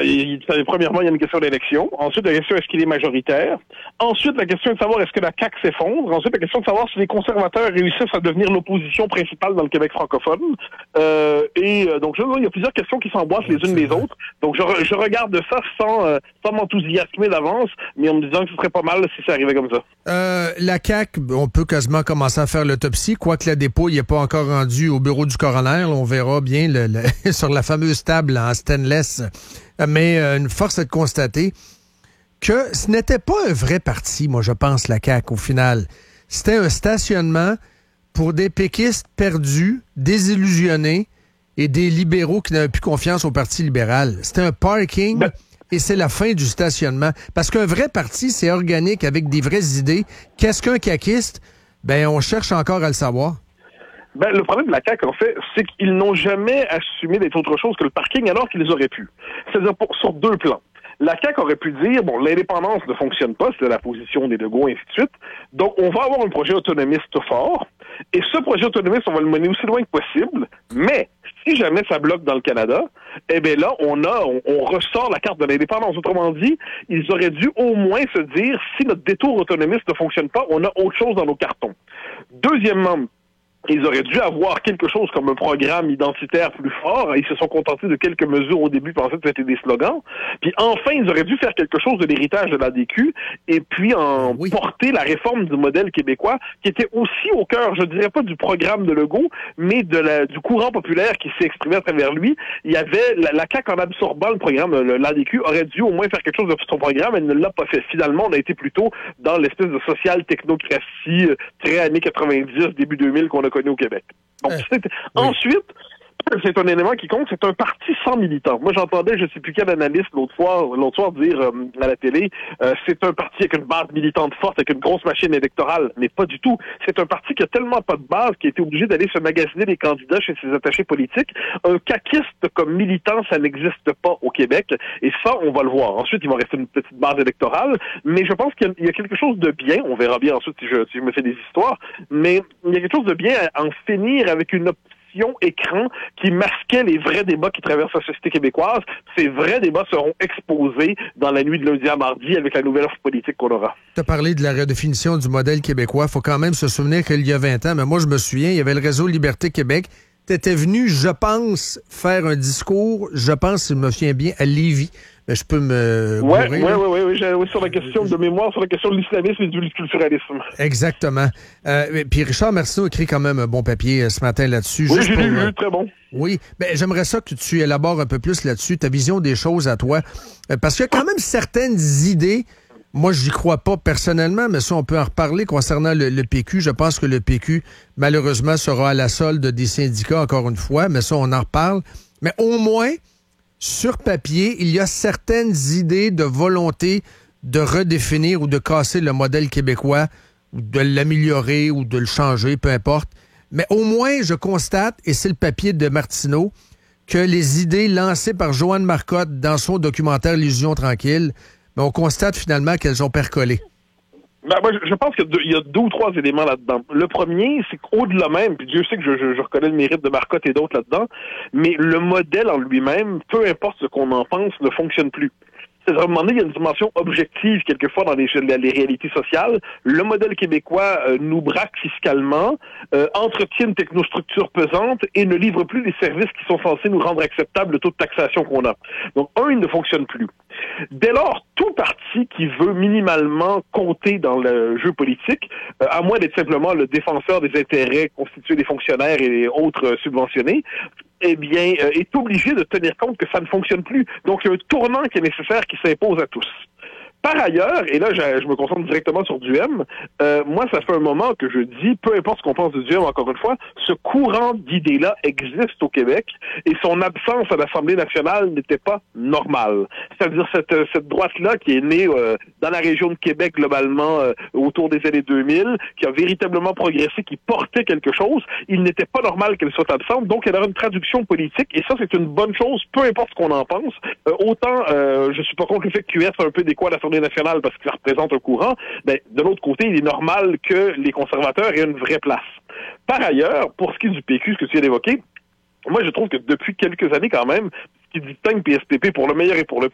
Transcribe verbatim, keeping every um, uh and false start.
il, premièrement, il y a une question d'élection. Ensuite, la question est-ce qu'il est majoritaire. Ensuite, la question est de savoir est-ce que la C A Q s'effondre. Ensuite, la question de savoir si les conservateurs réussissent à devenir l'opposition principale dans le Québec francophone. Euh, et euh, donc, je, il y a plusieurs questions qui s'emboîtent les unes les autres. Donc, je, je regarde ça sans, euh, sans m'enthousiasmer d'avance, mais en me disant que ce serait pas mal si ça arrivait comme ça. Euh, la C A Q, on peut quasiment commencer à faire l'autopsie, quoique la dépouille n'est pas encore rendue au bureau du coroner. On verra bien le, le, sur la fameuse table en stainless. Mais euh, une force est de constater que ce n'était pas un vrai parti, moi je pense, la C A Q au final. C'était un stationnement pour des péquistes perdus, désillusionnés et des libéraux qui n'avaient plus confiance au Parti libéral. C'était un parking ben... et c'est la fin du stationnement. Parce qu'un vrai parti, c'est organique avec des vraies idées. Qu'est-ce qu'un caquiste? Ben, on cherche encore à le savoir. Ben, le problème de la C A Q, en fait, c'est qu'ils n'ont jamais assumé d'être autre chose que le parking alors qu'ils auraient pu. C'est-à-dire pour, sur deux plans. La C A Q aurait pu dire, bon, l'indépendance ne fonctionne pas, c'est la position des Legault, et ainsi de suite. Donc, on va avoir un projet autonomiste fort, et ce projet autonomiste, on va le mener aussi loin que possible, mais si jamais ça bloque dans le Canada, eh bien là, on a, on, on ressort la carte de l'indépendance. Autrement dit, ils auraient dû au moins se dire, si notre détour autonomiste ne fonctionne pas, on a autre chose dans nos cartons. Deuxièmement, ils auraient dû avoir quelque chose comme un programme identitaire plus fort. Ils se sont contentés de quelques mesures au début, puis ensuite c'était des slogans. Puis enfin, ils auraient dû faire quelque chose de l'héritage de l'A D Q et puis en oui. porter la réforme du modèle québécois, qui était aussi au cœur, je dirais pas du programme de Legault, mais de la, du courant populaire qui s'est exprimé à travers lui. Il y avait la, la C A Q en absorbant le programme, le, l'A D Q aurait dû au moins faire quelque chose de son programme. Elle ne l'a pas fait. Finalement, on a été plutôt dans l'espèce de social technocratie très années quatre-vingt-dix, début deux mille qu'on a connu au Québec. Donc, euh, c'est... Oui. Ensuite, c'est un élément qui compte, c'est un parti sans militants. Moi, j'entendais, je ne sais plus quel analyste l'autre soir, l'autre soir dire euh, à la télé, euh, c'est un parti avec une base militante forte, avec une grosse machine électorale. Mais pas du tout. C'est un parti qui a tellement pas de base qu'il a été obligé d'aller se magasiner des candidats chez ses attachés politiques. Un caquiste comme militant, ça n'existe pas au Québec. Et ça, on va le voir. Ensuite, il va rester une petite base électorale. Mais je pense qu'il y a, il y a quelque chose de bien. On verra bien ensuite si je, si je me fais des histoires. Mais il y a quelque chose de bien à en finir avec une option écran qui masquait les vrais débats qui traversent la société québécoise. Ces vrais débats seront exposés dans la nuit de lundi à mardi avec la nouvelle offre politique qu'on aura. Tu as parlé de la redéfinition du modèle québécois. Il faut quand même se souvenir qu'il y a vingt ans, mais moi je me souviens, il y avait le réseau Liberté Québec. Tu étais venu, je pense, faire un discours, je pense, si je me souviens bien, à Lévis. Mais je peux me... Oui, oui, oui, oui, oui, sur la question de mémoire, sur la question de l'islamisme et du multiculturalisme. Exactement. Euh, puis Richard Martineau écrit quand même un bon papier euh, ce matin là-dessus. Oui, j'ai lu, pour, euh, très bon. Oui, ben j'aimerais ça que tu élabores un peu plus là-dessus, ta vision des choses à toi. Euh, parce qu'il y a quand même certaines idées, moi j'y crois pas personnellement, mais ça on peut en reparler concernant le, le P Q. Je pense que le P Q, malheureusement, sera à la solde des syndicats encore une fois, mais ça on en reparle. Mais au moins... sur papier, il y a certaines idées de volonté de redéfinir ou de casser le modèle québécois, ou de l'améliorer ou de le changer, peu importe. Mais au moins, je constate, et c'est le papier de Martineau, que les idées lancées par Joanne Marcotte dans son documentaire L'illusion tranquille, ben on constate finalement qu'elles ont percolé. Ben, moi, je pense qu'il y a, deux, il y a deux ou trois éléments là-dedans. Le premier, c'est qu'au-delà même, puis Dieu sait que je, je, je reconnais le mérite de Marcotte et d'autres là-dedans, mais le modèle en lui-même, peu importe ce qu'on en pense, ne fonctionne plus. C'est-à-dire, à un moment donné, il y a une dimension objective, quelquefois, dans les, les réalités sociales. Le modèle québécois euh, nous braque fiscalement, euh, entretient une technostructure pesante et ne livre plus les services qui sont censés nous rendre acceptables le taux de taxation qu'on a. Donc, un, il ne fonctionne plus. Dès lors, tout parti qui veut minimalement compter dans le jeu politique, euh, à moins d'être simplement le défenseur des intérêts constitués des fonctionnaires et autres euh, subventionnés, eh bien, euh, est obligé de tenir compte que ça ne fonctionne plus. Donc, il y a un tournant qui est nécessaire qui s'impose à tous. Par ailleurs, et là, je, je me concentre directement sur du M, euh, moi, ça fait un moment que je dis, peu importe ce qu'on pense de du M, encore une fois, ce courant d'idées-là existe au Québec et son absence à l'Assemblée nationale n'était pas normale. C'est-à-dire cette, cette droite-là qui est née euh, dans la région de Québec, globalement, euh, autour des années deux mille, qui a véritablement progressé, qui portait quelque chose, il n'était pas normal qu'elle soit absente, donc elle aura une traduction politique, et ça, c'est une bonne chose, peu importe ce qu'on en pense. Euh, autant, euh, je suis pas contre le fait que Q S a un peu des quoi à l'Assemblée nationale parce que ça représente un courant, ben, de l'autre côté, il est normal que les conservateurs aient une vraie place. Par ailleurs, pour ce qui est du P Q, ce que tu viens d'évoquer, moi, je trouve que depuis quelques années, quand même, ce qui distingue P S P P pour le meilleur et pour le